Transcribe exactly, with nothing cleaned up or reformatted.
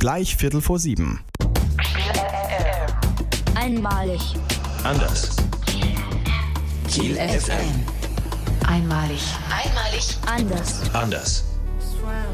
gleich Viertel vor sieben. Einmalig. Anders. Kiel F M. Einmalig. Einmalig. Anders. Anders.